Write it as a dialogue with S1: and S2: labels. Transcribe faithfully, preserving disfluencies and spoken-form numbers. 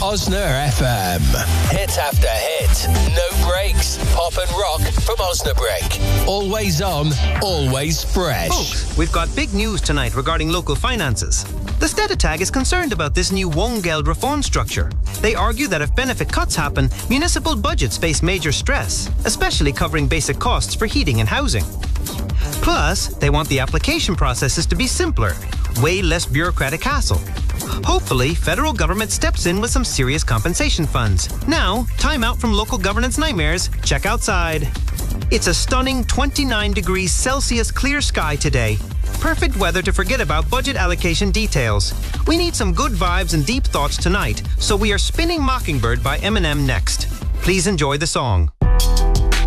S1: Osna F M. Hit after hit. No breaks. Pop and rock from Osnabrück. Always on, always fresh.
S2: Folks, we've got big news tonight regarding local finances. The Städtetag is concerned about this new Wohngeld reform structure. They argue that if benefit cuts happen, municipal budgets face major stress, especially covering basic costs for heating and housing. Plus, they want the application processes to be simpler, way less bureaucratic hassle. Hopefully, federal government steps in with some serious compensation funds. Now, time out from local governance nightmares. Check outside. It's a stunning twenty-nine degrees Celsius clear sky today. Perfect weather to forget about budget allocation details. We need some good vibes and deep thoughts tonight, so we are spinning Mockingbird by Eminem next. Please enjoy the song.